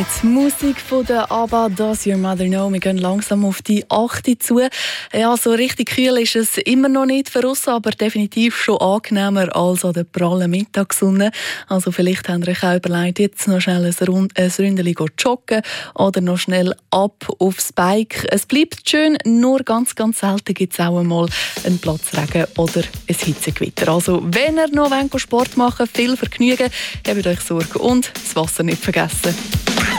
Die Musik von der ABBA, «Does Your Mother Know?». Wir gehen langsam auf die 8 zu. Ja, so richtig kühl ist es immer noch nicht für uns, aber definitiv schon angenehmer als an der prallen Mittagssonne. Also vielleicht habt ihr euch auch überlegt, jetzt noch schnell ein Ründchen joggen oder noch schnell ab aufs Bike. Es bleibt schön, nur ganz, ganz selten gibt es auch einmal einen Platzregen oder ein Hitzegewitter. Also wenn ihr noch Sport machen wollt, viel Vergnügen, habt euch Sorge und das Wasser nicht vergessen.